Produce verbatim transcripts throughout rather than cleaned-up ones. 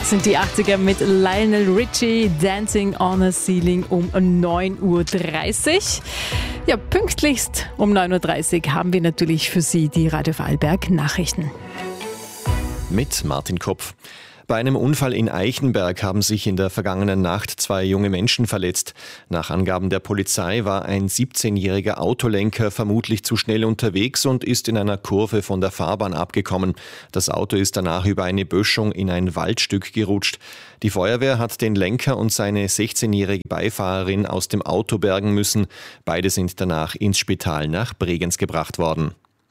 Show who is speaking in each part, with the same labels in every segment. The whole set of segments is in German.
Speaker 1: Das sind die achtziger mit Lionel Richie, Dancing on a Ceiling um neun Uhr dreißig. Ja, pünktlichst um neun Uhr dreißig haben wir natürlich für Sie die Radio Vorarlberg Nachrichten.
Speaker 2: Mit Martin Kopf. Bei einem Unfall in Eichenberg haben sich in der vergangenen Nacht zwei junge Menschen verletzt. Nach Angaben der Polizei war ein siebzehnjähriger Autolenker vermutlich zu schnell unterwegs und ist in einer Kurve von der Fahrbahn abgekommen. Das Auto ist danach über eine Böschung in ein Waldstück gerutscht. Die Feuerwehr hat den Lenker und seine sechzehnjährige Beifahrerin aus dem Auto bergen müssen. Beide sind danach ins Spital nach Bregenz gebracht worden.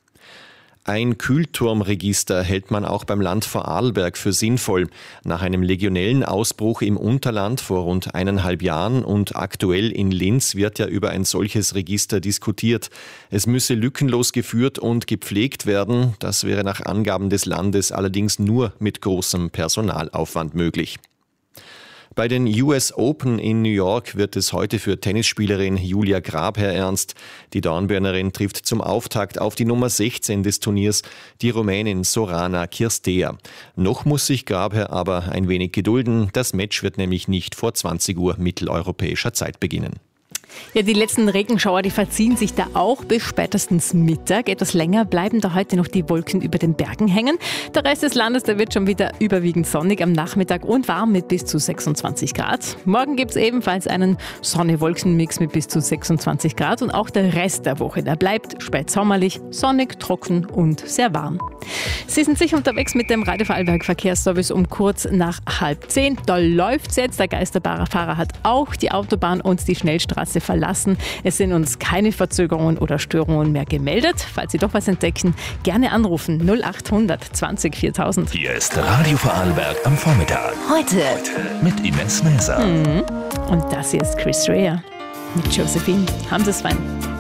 Speaker 2: Ein Kühlturmregister hält man auch beim Land Vorarlberg für sinnvoll. Nach einem Legionellenausbruch im Unterland vor rund eineinhalb Jahren und aktuell in Linz wird ja über ein solches Register diskutiert. Es müsse lückenlos geführt und gepflegt werden. Das wäre nach Angaben des Landes allerdings nur mit großem Personalaufwand möglich. Bei den U S Open in New York wird es heute für Tennisspielerin Julia Grabherr ernst. Die Dornbirnerin trifft zum Auftakt auf die Nummer sechzehn des Turniers, die Rumänin Sorana Cirstea. Noch muss sich Grabherr aber ein wenig gedulden. Das Match wird nämlich nicht vor zwanzig Uhr mitteleuropäischer Zeit beginnen.
Speaker 1: Ja, die letzten Regenschauer, die verziehen sich da auch bis spätestens Mittag. Etwas länger bleiben da heute noch die Wolken über den Bergen hängen. Der Rest des Landes, der wird schon wieder überwiegend sonnig am Nachmittag und warm mit bis zu sechsundzwanzig Grad. Morgen gibt es ebenfalls einen Sonne-Wolken-Mix mit bis zu sechsundzwanzig Grad und auch der Rest der Woche, der bleibt spätsommerlich, sonnig, trocken und sehr warm. Sie sind sicher unterwegs mit dem Radio Vorarlberg Verkehrsservice um kurz nach halb zehn. Da läuft's jetzt. Der Geisterbahner-Fahrer hat auch die Autobahn und die Schnellstraße verlassen. Es sind uns keine Verzögerungen oder Störungen mehr gemeldet. Falls Sie doch was entdecken, gerne anrufen null acht hundert zwanzig viertausend.
Speaker 3: Hier ist Radio Vorarlberg am Vormittag.
Speaker 1: Heute,
Speaker 3: Heute mit Ines Mäser.
Speaker 1: Mhm. Und das hier ist Chris Rea mit Josephine. Haben Sie es fein.